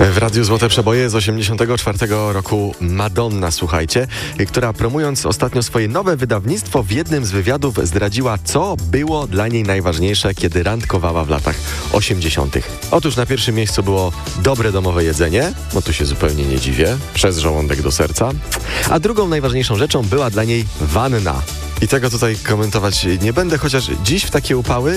W Radiu Złote Przeboje z 84 roku Madonna, słuchajcie, która promując ostatnio swoje nowe wydawnictwo w jednym z wywiadów zdradziła, co było dla niej najważniejsze, kiedy randkowała w latach 80. Otóż na pierwszym miejscu było dobre domowe jedzenie, no tu się zupełnie nie dziwię, przez żołądek do serca, a drugą najważniejszą rzeczą była dla niej wanna. I tego tutaj komentować nie będę, chociaż dziś w takie upały